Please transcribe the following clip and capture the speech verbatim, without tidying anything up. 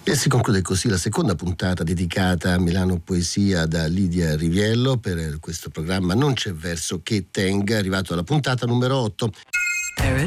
E si conclude così la seconda puntata dedicata a Milano Poesia da Lidia Riviello. Per questo programma Non c'è verso che tenga, arrivato alla puntata numero otto.